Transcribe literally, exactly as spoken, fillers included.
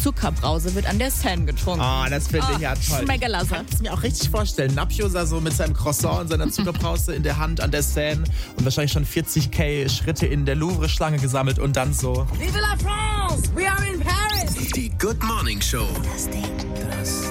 Zuckerbrause wird an der Seine getrunken. Oh, das finde ich ja toll. Schmeckerlasse. Ich kann es mir auch richtig vorstellen. Napiosa so mit seinem Croissant und seiner Zuckerbrause in der Hand an der Seine und wahrscheinlich schon vierzig K Schritte in der Louvre-Schlange gesammelt und dann so. Vive la France! We are in Paris! Die Good Morning Show. Das Ding.